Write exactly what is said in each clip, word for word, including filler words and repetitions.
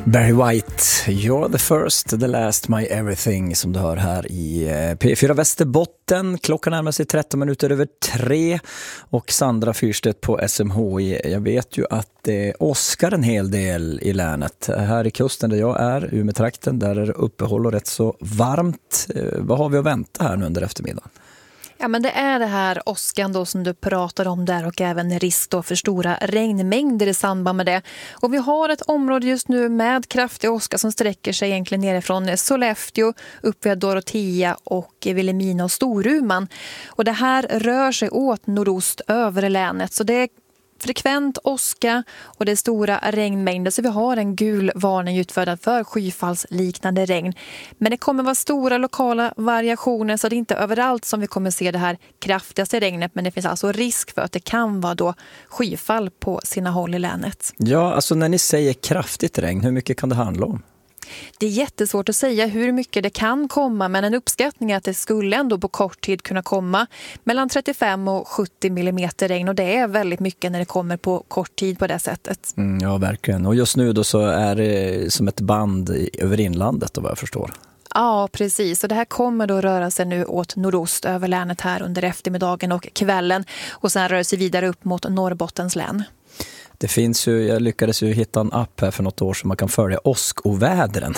Barry White, You're the first, the last, my everything, som du hör här i P fyra Västerbotten. Klockan närmar sig tretton minuter över tre och Sandra Fyrstedt på S M H I. Jag vet ju att det åskar en hel del i länet. Här i kusten där jag är, Umeå-trakten, där är det uppehåll och rätt så varmt. Vad har vi att vänta här nu under eftermiddagen? Ja, men det är det här åskan då som du pratar om där och även risk då för stora regnmängder i samband med det. Och vi har ett område just nu med kraftig åska som sträcker sig egentligen nerifrån Sollefteå upp via Dorotea och Vilhelmina och Storuman. Och det här rör sig åt nordost över länet, så det är frekvent åska och det är stora regnmängder, så vi har en gul varning utfärdad för skyfallsliknande regn. Men det kommer vara stora lokala variationer, så det är inte överallt som vi kommer se det här kraftigaste regnet, men det finns alltså risk för att det kan vara då skyfall på sina håll i länet. Ja, alltså när ni säger kraftigt regn, hur mycket kan det handla om? Det är jättesvårt att säga hur mycket det kan komma, men en uppskattning är att det skulle ändå på kort tid kunna komma mellan trettiofem och sjuttio millimeter regn, och det är väldigt mycket när det kommer på kort tid på det sättet. Mm, ja, verkligen. Och just nu då så är det som ett band över inlandet, vad jag förstår. Ja, precis. Och det här kommer då röra sig nu åt nordost över länet här under eftermiddagen och kvällen, och sen rör sig vidare upp mot Norrbottens län. Det finns ju, jag lyckades ju hitta en app här för något år som man kan följa åskovädren.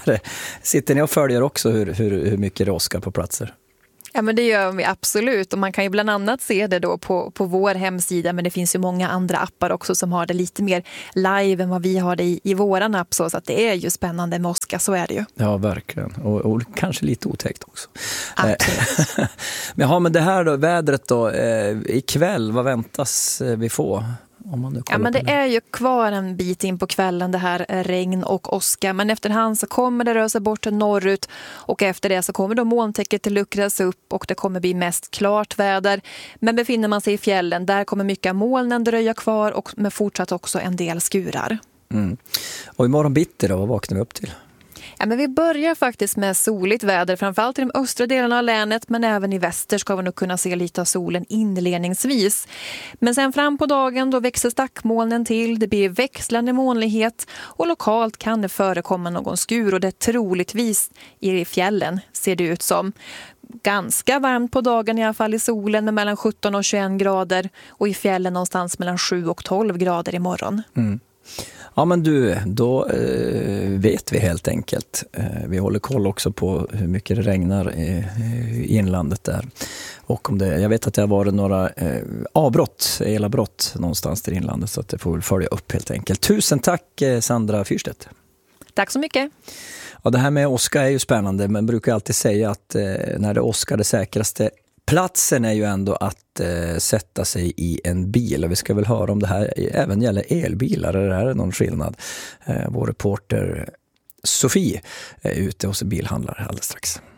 Sitter ni och följer också hur, hur, hur mycket det åskar på platser? Ja, men det gör vi absolut, och man kan ju bland annat se det då på, på vår hemsida, men det finns ju många andra appar också som har det lite mer live än vad vi har det i, i våran app, så att det är ju spännande med åska, så är det ju. Ja, verkligen. Och, och kanske lite otäckt också. Absolut. Men ja, men det här då, vädret då, eh, ikväll, vad väntas vi få? Om man nu ja, men det, det är ju kvar en bit in på kvällen det här regn och åska, men efterhand så kommer det röra sig bort norrut, och efter det så kommer då molntäcket att luckras upp och det kommer bli mest klart väder. Men befinner man sig i fjällen, där kommer mycket molnen dröja kvar, och med fortsatt också en del skurar. Mm. Och imorgon bitti då, vad vaknar vi upp till? Ja, men vi börjar faktiskt med soligt väder, framförallt i de östra delarna av länet, men även i väster ska vi nog kunna se lite av solen inledningsvis. Men sen fram på dagen då växer stackmolnen till, det blir växlande molnighet, och lokalt kan det förekomma någon skur, och det är troligtvis i fjällen, ser det ut som. Ganska varmt på dagen i alla fall i solen, med mellan sjutton och tjugoett grader, och i fjällen någonstans mellan sju och tolv grader imorgon. Mm. Ja, men du, då eh, vet vi helt enkelt. Eh, vi håller koll också på hur mycket det regnar i, i inlandet där. Och om det, jag vet att det har varit några eh, avbrott, elavbrott någonstans i inlandet, så att det får väl följa upp helt enkelt. Tusen tack, eh, Sandra Fyrstedt. Tack så mycket. Ja, det här med åska är ju spännande, men brukar alltid säga att eh, när det åskar, det säkraste platsen är ju ändå att eh, sätta sig i en bil. Och vi ska väl höra om det här även gäller elbilar. Är det här någon skillnad? Eh, vår reporter Sofie är ute hos en bilhandlare alldeles strax.